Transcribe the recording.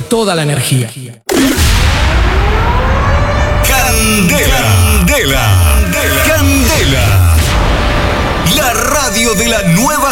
toda la energía. Candela. La radio de la nueva